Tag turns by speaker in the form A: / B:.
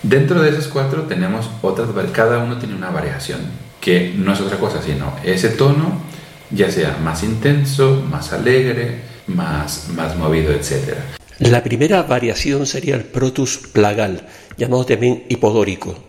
A: Dentro de esos 4 tenemos otras, cada uno tiene una variación, que no es otra cosa, sino ese tono, ya sea más intenso, más alegre, más movido, etc.
B: La primera variación sería el protus plagal, llamado también hipodórico.